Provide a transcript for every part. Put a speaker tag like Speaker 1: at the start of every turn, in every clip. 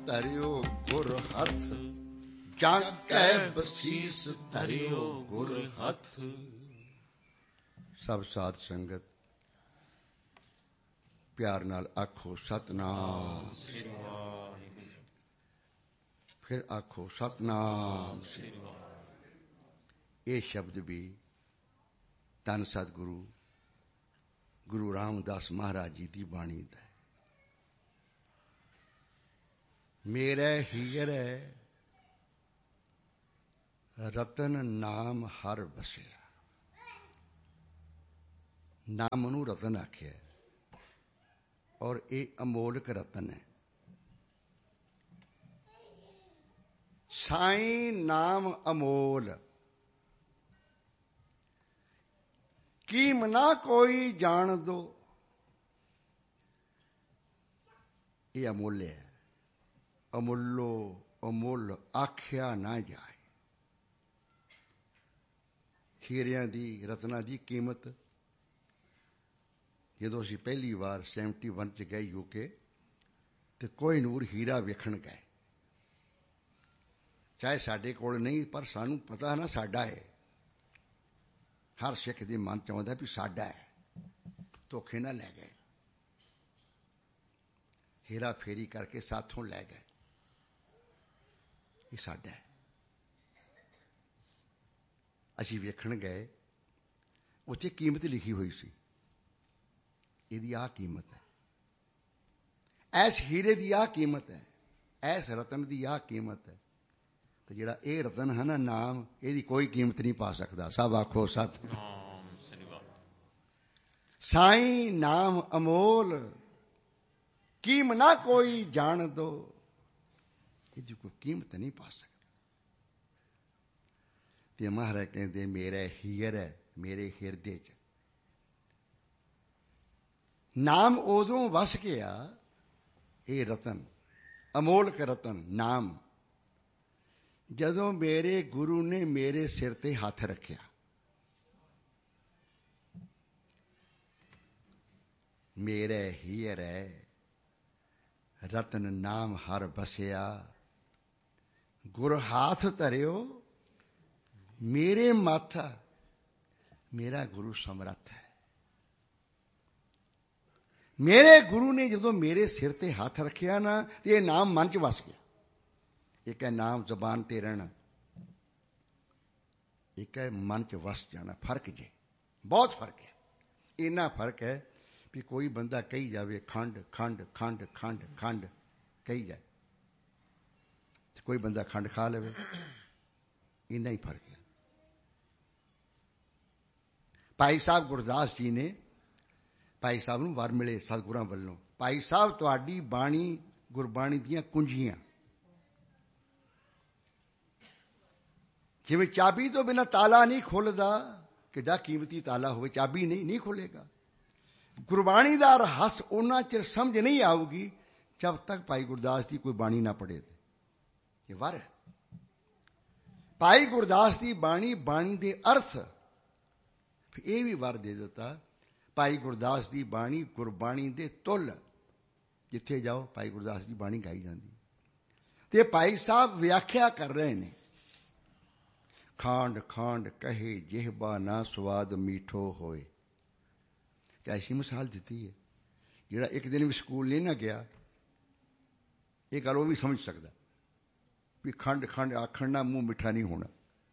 Speaker 1: ਧਰਿਓ ਗੁਰ ਹੱਥ, ਜਾਂ ਕੈ ਬਸੀਸ ਧਰਿਓ ਗੁਰ ਹੱਥ। ਸਭ ਸਾਧ ਸੰਗਤ ਪਿਆਰ ਨਾਲ ਆਖੋ ਸਤਿਨਾਮ। ਫਿਰ ਆਖੋ ਸਤਿਨਾਮ। ਇਹ ਸ਼ਬਦ ਵੀ ਧੰਨ ਸਤਿਗੁਰੂ ਗੁਰੂ ਰਾਮਦਾਸ ਮਹਾਰਾਜ ਜੀ ਦੀ ਬਾਣੀ ਦਾ। ਮੇਰੇ ਹੀਰੇ ਰਤਨ ਨਾਮ ਹਰ ਵਸਿਆ। ਨਾਮ ਨੂੰ ਰਤਨ ਆਖਿਆ ਔਰ ਇਹ ਅਮੋਲਕ ਰਤਨ ਹੈ। ਸਾਈਂ ਨਾਮ ਅਮੋਲ, ਕੀਮ ਨਾ ਕੋਈ ਜਾਣ ਦੋ। ਇਹ ਅਮੁੱਲ ਹੈ। ਅਮੁੱਲੋ ਅਮੁੱਲ ਆਖਿਆ ਨਾ ਜਾਏ। ਹੀਰਿਆਂ ਦੀ ਰਤਨਾਂ ਦੀ ਕੀਮਤ, ਜਦੋਂ ਅਸੀਂ ਪਹਿਲੀ ਵਾਰ 71 'ਚ ਗਏ UK, ਤੇ ਕੋਹਿਨੂਰ ਹੀਰਾ ਵੇਖਣ ਗਏ। ਚਾਹੇ ਸਾਡੇ ਕੋਲ ਨਹੀਂ, ਪਰ ਸਾਨੂੰ ਪਤਾ ਨਾ ਸਾਡਾ ਹੈ। ਹਰ ਸਿੱਖ ਦੇ ਮਨ ਚ ਆਉਂਦਾ ਵੀ ਸਾਡਾ ਹੈ। ਧੋਖੇ ਨਾਲ ਲੈ ਗਏ, ਹੀਰਾ ਫੇਰੀ ਕਰਕੇ ਸਾਥੋਂ ਲੈ ਗਏ। ਇਹ ਸਾਡਾ ਹੈ। ਅਸੀਂ ਵੇਖਣ ਗਏ, ਉੱਥੇ ਕੀਮਤ ਲਿਖੀ ਹੋਈ ਸੀ। ਇਹਦੀ ਆਹ ਕੀਮਤ ਹੈ, ਐਸ ਹੀਰੇ ਦੀ ਆਹ ਕੀਮਤ ਹੈ, ਐਸ ਰਤਨ ਦੀ ਆਹ ਕੀਮਤ ਹੈ। ਤੇ ਜਿਹੜਾ ਇਹ ਰਤਨ ਹੈ ਨਾ ਨਾਮ, ਇਹਦੀ ਕੋਈ ਕੀਮਤ ਨਹੀਂ ਪਾ ਸਕਦਾ। ਸਭ ਆਖੋ ਸਤਿਨਾਮ। ਸਾਈਂ ਨਾਮ ਅਮੋਲ, ਕੀਮ ਨਾ ਕੋਈ ਜਾਣ ਦੋ। ਇਹਦੀ ਕੋਈ ਕੀਮਤ ਨਹੀਂ ਪਾ ਸਕਦਾ। ਤੇ ਮਹਾਰਾਜ ਕਹਿੰਦੇ ਮੇਰੇ ਹੀਰ ਹੈ, ਮੇਰੇ ਹਿਰਦੇ ਚ ਨਾਮ ਉਦੋਂ ਵਸ ਗਿਆ। ਇਹ ਰਤਨ, ਅਮੋਲਕ ਰਤਨ ਨਾਮ, ਜਦੋਂ ਮੇਰੇ ਗੁਰੂ ਨੇ ਮੇਰੇ ਸਿਰ ਤੇ ਹੱਥ ਰੱਖਿਆ। ਮੇਰੇ ਹੀਰ ਹੈ ਰਤਨ ਨਾਮ ਹਰ ਬਸਿਆ, ਗੁਰ ਹਾਥ ਧਰਿਓ ਮੇਰੇ ਮਾਥਾ। ਮੇਰਾ ਗੁਰੂ ਸਮਰੱਥ ਹੈ। ਮੇਰੇ ਗੁਰੂ ਨੇ ਜਦੋਂ ਮੇਰੇ ਸਿਰ ਤੇ ਹੱਥ ਰੱਖਿਆ ਨਾ, ਤੇ ਇਹ ਨਾਮ ਮਨ ਚ ਵਸ ਗਿਆ। ਇੱਕ ਹੈ ਨਾਮ ਜ਼ਬਾਨ ਤੇ ਰਹਿਣਾ, ਇੱਕ ਹੈ ਮਨ ਚ ਵਸ ਜਾਣਾ। ਫਰਕ ਜੇ, ਬਹੁਤ ਫਰਕ ਹੈ। ਇੰਨਾ ਫਰਕ ਹੈ ਵੀ ਕੋਈ ਬੰਦਾ ਕਹੀ ਜਾਵੇ ਖੰਡ ਖੰਡ ਖੰਡ ਖੰਡ ਖੰਡ ਕਹੀ ਜਾਏ, ਤੇ ਕੋਈ ਬੰਦਾ ਖੰਡ ਖਾ ਲਵੇ। ਇੰਨਾ ਹੀ ਫਰਕ ਹੈ। ਭਾਈ ਸਾਹਿਬ ਗੁਰਦਾਸ ਜੀ ਨੇ, ਭਾਈ ਸਾਹਿਬ ਨੂੰ ਵਰ ਮਿਲੇ ਸਤਿਗੁਰਾਂ ਵੱਲੋਂ, ਭਾਈ ਸਾਹਿਬ ਤੁਹਾਡੀ ਬਾਣੀ ਗੁਰਬਾਣੀ ਦੀਆਂ ਕੁੰਜੀਆਂ, ਜਿਵੇਂ ਚਾਬੀ ਤੋਂ ਬਿਨਾਂ ਤਾਲਾ ਨਹੀਂ ਖੁੱਲਦਾ, ਕਿੱਡਾ ਕੀਮਤੀ ਤਾਲਾ ਹੋਵੇ, ਚਾਬੀ ਨਹੀਂ ਖੁੱਲੇਗਾ। ਗੁਰਬਾਣੀ ਦਾ ਰਹੱਸ ਉਹਨਾਂ ਚਿਰ ਸਮਝ ਨਹੀਂ ਆਊਗੀ ਜਦ ਤੱਕ ਭਾਈ ਗੁਰਦਾਸ ਦੀ ਕੋਈ ਬਾਣੀ ਨਾ ਪੜ੍ਹੇ। ਇਹ ਵਰ ਹੈ। ਭਾਈ ਗੁਰਦਾਸ ਦੀ ਬਾਣੀ, ਬਾਣੀ ਦੇ ਅਰਥ, ਇਹ ਵੀ ਵਰ ਦੇ ਦਿੱਤਾ। ਭਾਈ ਗੁਰਦਾਸ ਦੀ ਬਾਣੀ ਗੁਰਬਾਣੀ ਦੇ ਤੁੱਲ, ਜਿੱਥੇ ਜਾਓ ਭਾਈ ਗੁਰਦਾਸ ਦੀ ਬਾਣੀ ਗਾਈ ਜਾਂਦੀ। ਤੇ ਭਾਈ ਸਾਹਿਬ ਵਿਆਖਿਆ ਕਰ ਰਹੇ ਨੇ, ਖਾਂਡ ਖਾਂਡ ਕਹੇ ਜਿਹਬਾ ਨਾ ਸਵਾਦ ਮੀਠੋ ਹੋਏ। ਐਸੀ ਮਿਸਾਲ ਦਿੱਤੀ ਹੈ। ਜਿਹੜਾ ਇੱਕ ਦਿਨ ਵੀ ਸਕੂਲ ਨਹੀਂ ਨਾ ਗਿਆ, ਇਹ ਗੱਲ ਉਹ ਵੀ ਸਮਝ ਸਕਦਾ ਵੀ ਖੰਡ ਖੰਡ ਆਖਣ ਨਾਲ ਮੂੰਹ ਮਿੱਠਾ ਨਹੀਂ ਹੋਣਾ।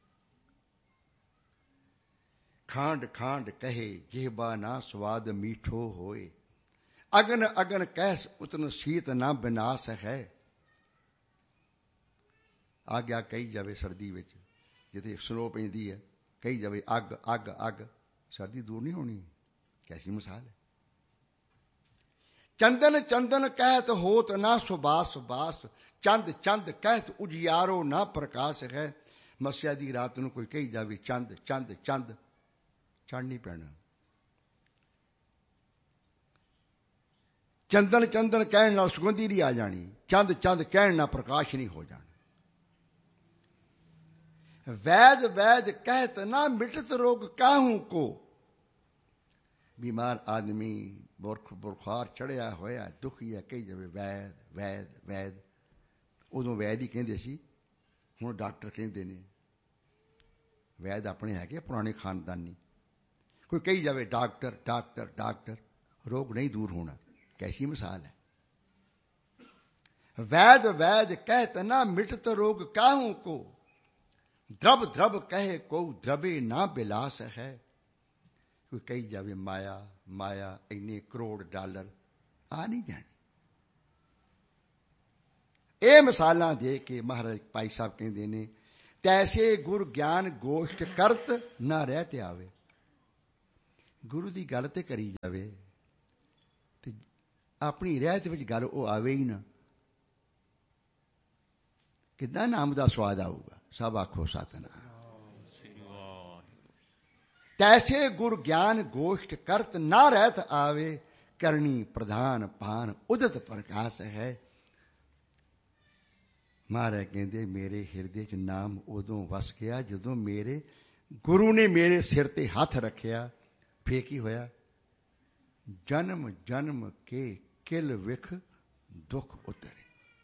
Speaker 1: ਖਾਂਡ ਖਾਂਡ ਕਹੇ ਜਿਹਬਾ ਨਾ ਸਵਾਦ ਮੀਠੋ ਹੋਏ, ਅਗਨ ਅਗਨ ਕਹਿਸ ਉਤਨ ਸੀਤ ਨਾ ਬਿਨਾਸ ਹੈ। ਆਗਿਆ ਕਹੀ ਜਾਵੇ ਸਰਦੀ ਵਿੱਚ, ਜਿੱਥੇ ਸਨੋ ਪੈਂਦੀ ਹੈ, ਕਹੀ ਜਾਵੇ ਅੱਗ ਅੱਗ ਅੱਗ, ਸਰਦੀ ਦੂਰ ਨਹੀਂ ਹੋਣੀ। ਕੈਸੀ ਮਿਸਾਲ ਹੈ। ਚੰਦਨ ਚੰਦਨ ਕਹਿਤ ਹੋਤ ਨਾ ਸੁਬਾਸ ਬਾਸ, ਚੰਦ ਚੰਦ ਕਹਿਤ ਉਜਿਆਰੋ ਨਾ ਪ੍ਰਕਾਸ਼ ਹੈ। ਮੱਸਿਆ ਦੀ ਰਾਤ ਨੂੰ ਕੋਈ ਕਹੀ ਜਾਵੇ ਚੰਦ ਚੰਦ ਚੰਦ, ਚੜ੍ਹ ਨਹੀਂ ਪੈਣਾ। ਚੰਦਨ ਚੰਦਨ ਕਹਿਣ ਨਾਲ ਸੁਗੰਧੀ ਨਹੀਂ ਆ ਜਾਣੀ, ਚੰਦ ਚੰਦ ਕਹਿਣ ਨਾਲ ਪ੍ਰਕਾਸ਼ ਨਹੀਂ ਹੋ ਜਾਣਾ। ਵੈਦ ਵੈਦ ਕਹਿਤ ਨਾ ਮਿਟਤ ਰੋਗ ਕਾਹੂ ਕੋ, बीमार आदमी बुखार चढ़िया होया दुखी है, कही जावे वैद वैद वैद, ਉਦੋਂ ਵੈਦ ਹੀ ਕਹਿੰਦੇ ਸੀ, ਹੁਣ ਡਾਕਟਰ ਕਹਿੰਦੇ ਨੇ। ਵੈਦ ਆਪਣੇ ਹੈਗੇ ਪੁਰਾਣੇ ਖਾਨਦਾਨੀ। ਕੋਈ ਕਹੀ ਜਾਵੇ ਡਾਕਟਰ ਡਾਕਟਰ ਡਾਕਟਰ, ਰੋਗ ਨਹੀਂ ਦੂਰ ਹੋਣਾ। ਕੈਸੀ ਮਿਸਾਲ ਹੈ। वैद वैद कहत ना मिटत रोग काहू को, द्रव द्रव कहे को द्रवे ना बिलास है। कोई कही जावे माया माया, इन्ने करोड़ डॉलर आ नहीं जाने। ये मिसालां दे के महाराज भाई साहब कहते ने, तैसे गुर ज्ञान गोष्ठ करत ना रहते आवे। गुरु की गल ते करी जावे ते अपनी रहत विच गल वो आवे ही ना। कितना नाम का स्वाद आऊगा। सब आखो सतनाम। तैसे गुर ज्ञान गोष्ठ करत ना रहत आवे, करनी प्रधान पान उदत प्रकाश है। महाराज कहते मेरे हिरदे च नाम उदों वस गया जदों मेरे गुरु ने मेरे सिर ते हथ रखिया। फिर की होया, जन्म जन्म के किल विख दुख उतरे।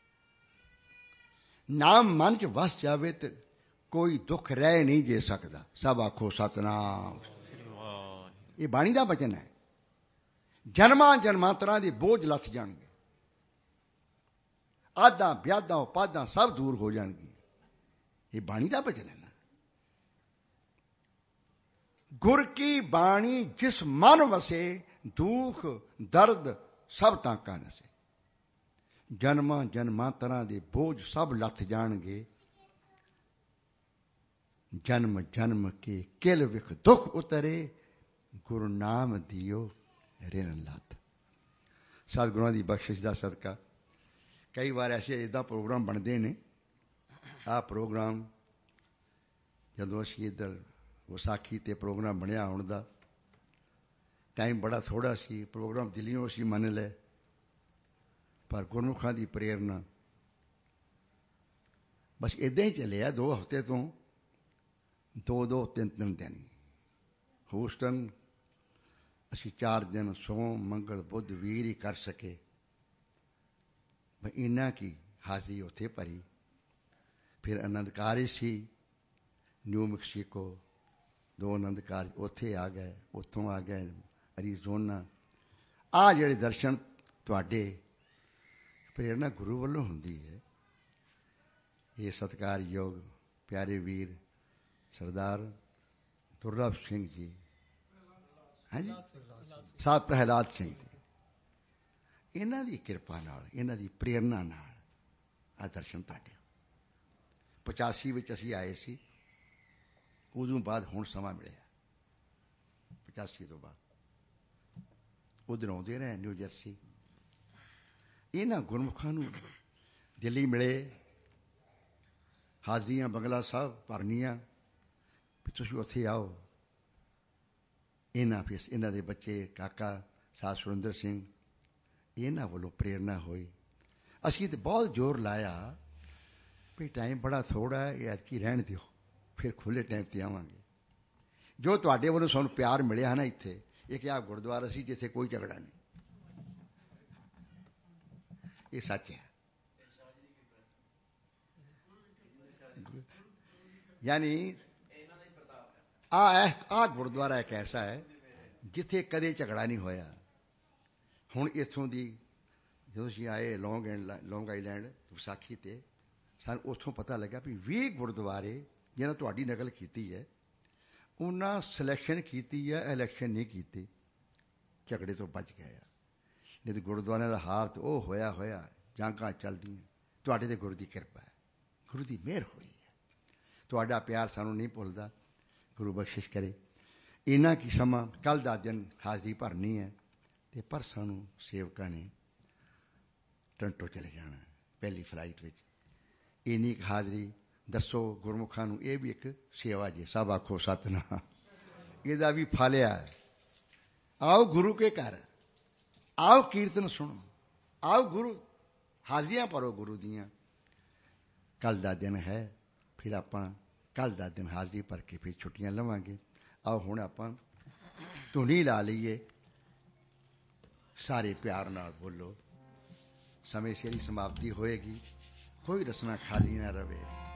Speaker 1: नाम मन च वस जावे तो कोई दुख रह नहीं जे सकता। सब आखो सतनाम। ये बाणी का वचन है। जन्मां जन्मांतरां दे बोझ लथ जाणगे, आदां ब्यादां उपादां सब दूर हो जाणगी। ये बाणी का वचन है ना। गुर की बाणी जिस मन वसे, दुख दर्द सब ताका नसे। जन्मां जन्मांतरां दे बोझ सब लथ जाणगे, जन्म जन्म के किल विख दुख उतरे, गुरु नाम दियो रिन लथ। सतगुरुआं दी बख्शिश दा सदका कई बार ऐसे इदा प्रोग्राम बनते ने। आ प्रोग्राम जदों असीं इधर विसाखी ते प्रोग्राम बनिया आउण दा, टाइम बड़ा थोड़ा सी। प्रोग्राम दिल्लीओं असीं मन लै, पर गुरमुखां दी प्रेरणा बस इदां ही चलिया। 2 हफ्ते तो 2-2 3-3 दिन हूस्टन असीं 4 दिन सोम मंगल बुध वीर ही कर सके। इन्ना की हाजिरी उत्थे भरी। फिर आनंद कारज सी न्यू मैक्सीको, 2 आनंद कारज उत्थे आ गए, उत्थों आ गए अरीजोना। आ जिहड़े दर्शन तुहाडे प्रेरणा गुरु वालों हुंदी है। ये सत्कारयोग प्यारे वीर सरदार दुर्लभ सिंह जी, हाँ जी, साहब प्रहलाद सिंह जी, इन्हां दी किरपा नाल, इन्हां दी प्रेरणा नाल आ दर्शन तुहाडे। 85 विच असीं आए सी, उदों बाद हुण समा मिलिया। 85 तो बाद उधर आउंदे रहे न्यू जर्सी। इन्हां गुरमुखां नूं दिल्ली मिले, हाजरियां बंगला साहब भरनियां भी तुसीं उत्थे आओ। इन्हां दे बच्चे काका साहब सुरिंदर सिंह, इन्हां वालों प्रेरणा हुई। असीं ते बहुत जोर लाया भी टाइम बड़ा थोड़ा है, ऐतकी रहण दिओ, फिर खुले टाइम ते आवांगे। जो तुहाडे वालों सानूं प्यार मिलिया ना इत्थे, एक आ गुरुद्वारा सी जिथे कोई झगड़ा नहीं। ये सच है। यानी आ गुरुद्वारा एक ऐसा है जिथे कदे झगड़ा नहीं होया। हुण इत्थों दी जो असीं आए लॉन्ग आईलैंड विसाखी ते, सानूं उत्थों पता लगा भी 20 गुरुद्वारे जिन्हां तुहाडी नकल कीती है, उन्हां सिलैक्शन कीती है, इलैक्शन नहीं कीती, झगड़े तो बच गए। नहीं तो गुरुद्वारे का हाल तो वह होया होया जांघां चलदियां। तुहाडे ते गुरु की किरपा है, गुरु की मेहर हुई है। तुहाडा प्यार सानूं नहीं भुलदा। गुरु बख्शिश करे। इन्ना की समा कल दा दिन हाजरी भरनी है ते पर सानूं सेवकां ने टंटो चले जाना पहली फ्लाइट विच। इन्नी हाजरी दसो गुरमुखां नूं, ये भी एक सेवा जी। सब आखो सतनाम। इहदा भी फलिया। आओ गुरु के घर, आओ कीर्तन सुनो, आओ गुरु हाजिरियां भरो गुरु दियां। कल दा दिन है, फिर आपां कल दा दिन हाजरी भर के फिर छुट्टियां लवांगे। आओ हुण आपां धुनी ला लईए, सारे प्यार नाल बोलो। समय सिर ही समाप्ति होएगी। ਕੋਈ ਰਸਨਾ ਖਾਲੀ ਨਾ ਰਵੇ।